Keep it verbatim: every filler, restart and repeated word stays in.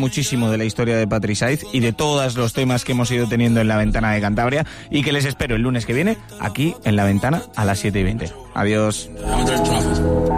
muchísimo de la historia de Patri Saiz y de todos los temas que hemos ido teniendo en La Ventana de Cantabria, y que les espero el lunes que viene aquí en La Ventana a las siete y veinte. Adiós.